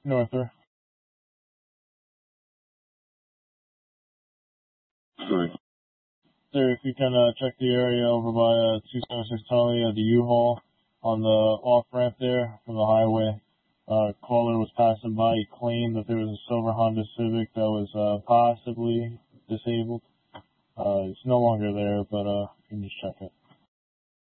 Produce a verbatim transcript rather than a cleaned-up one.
Norther. Sorry. Sir, if you can uh, check the area over by uh, two seventy-six Tully, uh, the U-Haul on the off-ramp there from the highway. Uh, caller was passing by. He claimed that there was a silver Honda Civic that was uh, possibly disabled. Uh, it's no longer there, but uh, you can just check it.